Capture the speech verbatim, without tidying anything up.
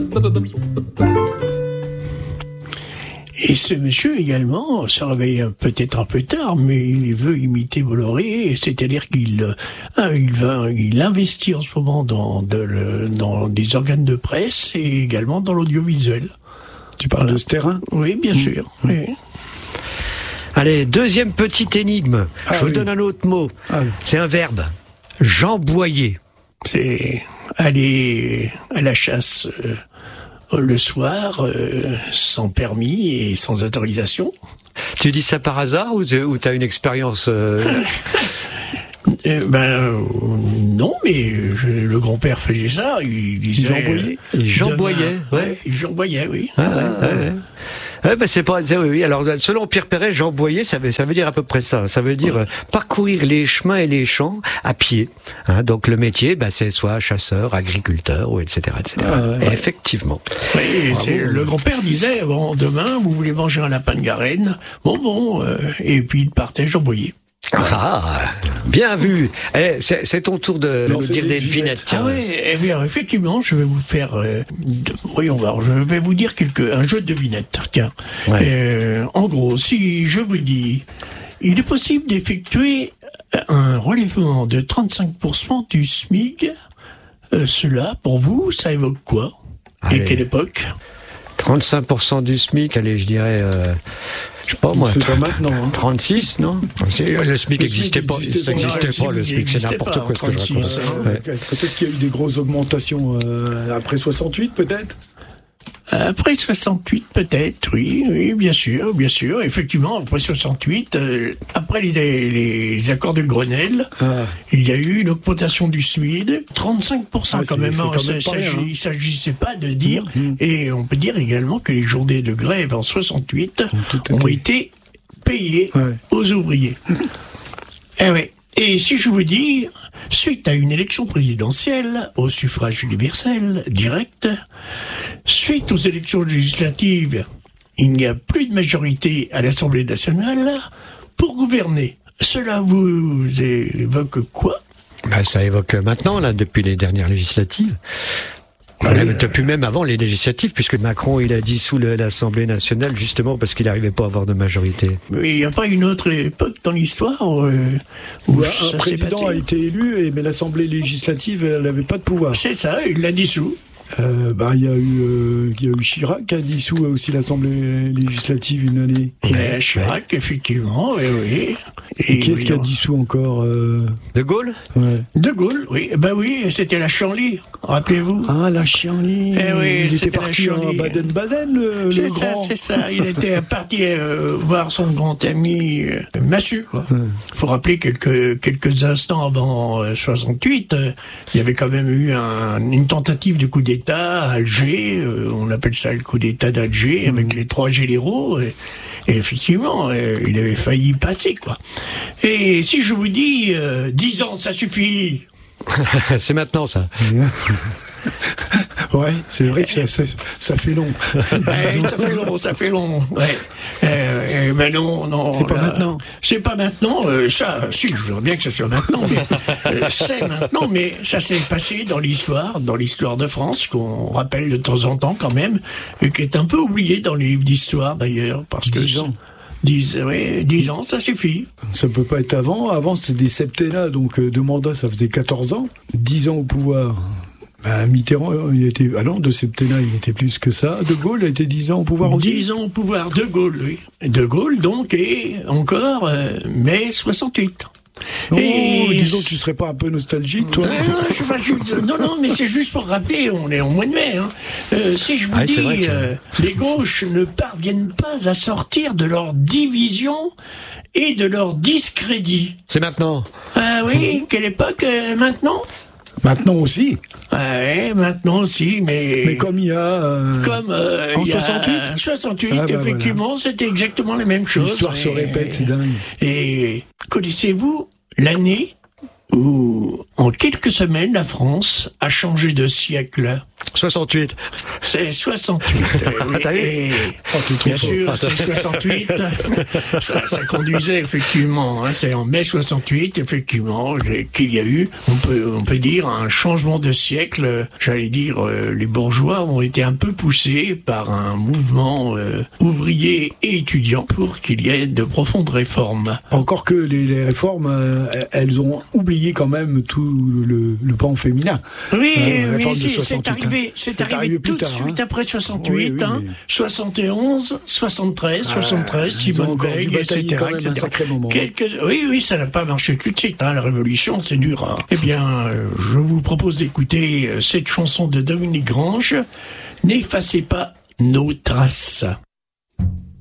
Et ce monsieur également se réveille peut-être un peu tard, mais il veut imiter Bolloré, c'est-à-dire qu'il euh, il va, il investit en ce moment dans, de le, dans des organes de presse et également dans l'audiovisuel. Tu parles de ce terrain ? Oui, bien mmh. sûr. Mmh. Oui. Allez, deuxième petite énigme. Ah, Je vous oui. donne un autre mot. Ah, oui. C'est un verbe. Jamboyer. C'est aller à la chasse euh, le soir, euh, sans permis et sans autorisation. Tu dis ça par hasard ou tu as une expérience euh... euh, Ben euh, non, mais je, le grand-père faisait ça. Il disait. Jamboyer. Il jamboyait. Ouais, ouais, il jamboyait, oui. Ah, ouais, ouais, ouais. Ouais, ben c'est pas, oui, oui. Alors, selon Pierre Perret, jamboyer, ça veut, ça veut dire à peu près ça. Ça veut dire ouais. euh, parcourir les chemins et les champs à pied. Hein, donc, le métier, ben, c'est soit chasseur, agriculteur, ou et cetera, et cetera. Ah, ouais. Et effectivement. Oui, c'est, le grand-père disait, bon, demain, vous voulez manger un lapin de Garenne. Bon, bon, euh, et puis il partait jamboyer. Ah, bien vu. Eh, c'est, c'est ton tour de nous dire des devinettes. Ah oui, eh bien, effectivement, je vais vous faire. Euh, de, voyons voir. Je vais vous dire quelque un jeu de devinettes. Tiens. Ouais. Euh, en gros, si je vous dis, il est possible d'effectuer un relèvement de trente-cinq pour cent du SMIC. Euh, cela, pour vous, ça évoque quoi ? Allez. Et quelle époque ? trente-cinq pour cent du SMIC. Allez, je dirais. Euh... Je sais pas, moi, c'est pas maintenant, hein. trente-six, non? Le SMIC n'existait pas, ça n'existait pas, le SMIC, c'est n'importe quoi ce que je raconte. Hein. Ouais. Quand est-ce qu'il y a eu des grosses augmentations euh, après soixante-huit, peut-être? Après soixante-huit, peut-être, oui, oui, bien sûr, bien sûr. Effectivement, après soixante-huit, euh, après les, les accords de Grenelle, ah. il y a eu une augmentation du SMIC, trente-cinq pour cent ah, quand même. Quand même ça, rien, hein. Il ne s'agissait pas de dire, mmh. et on peut dire également que les journées de grève en soixante-huit mmh, ont été payées ouais. aux ouvriers. Eh oui. Et si je vous dis, suite à une élection présidentielle au suffrage universel direct, suite aux élections législatives, il n'y a plus de majorité à l'Assemblée nationale pour gouverner. Cela vous évoque quoi ? Ben, ça évoque maintenant, là, depuis les dernières législatives. Même, depuis même avant les législatives, puisque Macron il a dissous l'Assemblée nationale justement parce qu'il n'arrivait pas à avoir de majorité. Mais il n'y a pas une autre époque dans l'histoire euh, où ouais, un président a été élu, et, mais l'Assemblée législative elle n'avait pas de pouvoir. C'est ça, il l'a dissous. Euh, bah, il y a eu, euh, il y a eu Chirac qui a dissous aussi l'Assemblée législative une année. Mais Chirac, ouais. effectivement, oui, oui. Et, et qui est-ce qui a dissous encore euh... De Gaulle. Ouais. De Gaulle, oui. Ben oui, c'était la Chienlit, rappelez-vous. Ah, la Chienlit. Eh oui, il était parti en Baden-Baden, le, c'est le ça, grand. C'est ça, il était parti euh, voir son grand ami euh, Massu, quoi. Il ouais. faut rappeler quelques, quelques instants avant euh, soixante-huit, euh, il y avait quand même eu un, une tentative de coup d'État à Alger, euh, on appelle ça le coup d'État d'Alger, mmh. avec les trois généraux, et, et effectivement, euh, il avait failli passer, quoi. Et si je vous dis, euh, dix ans, ça suffit. C'est maintenant, ça. Ouais, c'est vrai que ça, ça, ça fait long. Ouais, ça fait long, ça fait long. Ouais. Euh, mais non, non. C'est pas là, maintenant. C'est pas maintenant. Euh, ça, si, je voudrais bien que ce soit maintenant. Mais, euh, c'est maintenant, mais ça s'est passé dans l'histoire, dans l'histoire de France, qu'on rappelle de temps en temps quand même, et qui est un peu oublié dans les livres d'histoire d'ailleurs, parce que. Dix ans. Dix, oui, dix ans, ça suffit. Ça peut pas être avant. Avant, c'était des septennats, donc euh, deux mandats, ça faisait quatorze ans. Dix ans au pouvoir. Ben, Mitterrand, il était, ah non, de septennat, il était plus que ça. De Gaulle a été dix ans au pouvoir aussi. Dix ans au pouvoir, De Gaulle, oui. De Gaulle, donc, et encore, euh, mai soixante-huit. Oh, et disons que tu serais pas un peu nostalgique, toi? Non, non, je pas juste, non, non, mais c'est juste pour rappeler, on est en mois de mai, hein. Euh, si je vous ah, dis, euh, les gauches ne parviennent pas à sortir de leur division et de leur discrédit. C'est maintenant. Ah oui, quelle époque, euh, maintenant? Maintenant aussi. Ouais, maintenant aussi, mais... Mais comme il y a... Euh, comme euh, en il y a soixante-huit soixante-huit, ah bah effectivement, voilà. C'était exactement la même chose. L'histoire et, se répète, c'est dingue. Et connaissez-vous l'année où, en quelques semaines, la France a changé de siècle? soixante-huit. C'est soixante-huit. euh, oui, T'as vu et, bien sûr, c'est soixante-huit. ça, ça conduisait effectivement. Hein, c'est en mai soixante-huit, effectivement, qu'il y a eu, on peut, on peut dire, un changement de siècle. J'allais dire, euh, les bourgeois ont été un peu poussés par un mouvement euh, ouvrier et étudiant pour qu'il y ait de profondes réformes. Encore que les, les réformes, euh, elles ont oublié quand même tout le, le pan féminin. Oui, Euh, oui, réforme de c'est, c'est soixante-huit, arrivé, hein. c'est, C'est arrivé, arrivé plus tout tard, de suite hein. après soixante-huit, Oui, oui, hein, mais- soixante et onze, soixante-treize, soixante-treize, ils ont Simone encore dû Veil, batailler et cetera, quand même et cetera. un sacré moment. Quelques... Oui, oui, ça n'a pas marché tout de suite, hein, la révolution, c'est dur. Hein. Eh bien, euh, je vous propose d'écouter euh, cette chanson de Dominique Grange, N'effacez pas nos traces.